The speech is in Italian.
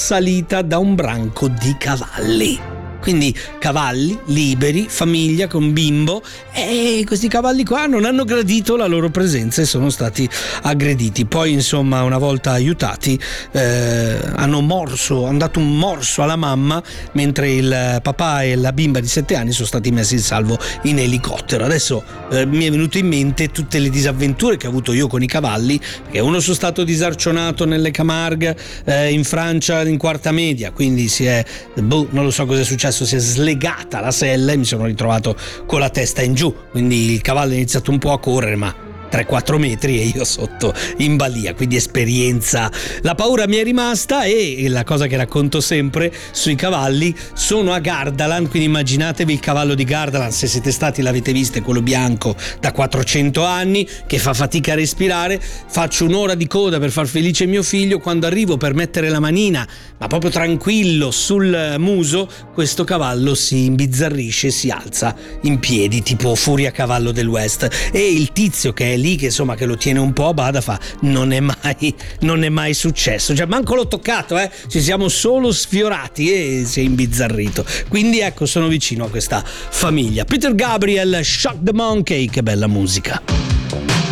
assalita da un branco di cavalli. Quindi cavalli liberi, famiglia con bimbo, e questi cavalli qua non hanno gradito la loro presenza e sono stati aggrediti. Poi insomma, una volta aiutati, hanno dato un morso alla mamma, mentre il papà e la bimba di 7 anni sono stati messi in salvo in elicottero. Adesso mi è venuto in mente tutte le disavventure che ho avuto io con i cavalli, perché uno sono stato disarcionato nelle Camargue in Francia in quarta media, quindi non lo so cosa è successo, si è slegata la sella e mi sono ritrovato con la testa in giù, quindi il cavallo ha iniziato un po' a correre, ma 3-4 metri e io sotto in balia, quindi esperienza. La paura mi è rimasta, e la cosa che racconto sempre sui cavalli: sono a Gardaland, quindi immaginatevi il cavallo di Gardaland, se siete stati l'avete visto, è quello bianco da 400 anni che fa fatica a respirare. Faccio un'ora di coda per far felice mio figlio, quando arrivo per mettere la manina, ma proprio tranquillo, sul muso, questo cavallo si imbizzarrisce e si alza in piedi tipo Furia Cavallo del West, e il tizio che è lì, che insomma che lo tiene un po' a bada, fa: non è mai successo, cioè manco l'ho toccato, ci siamo solo sfiorati, e si è imbizzarrito. Quindi ecco, sono vicino a questa famiglia. Peter Gabriel, Shock the Monkey, che bella musica.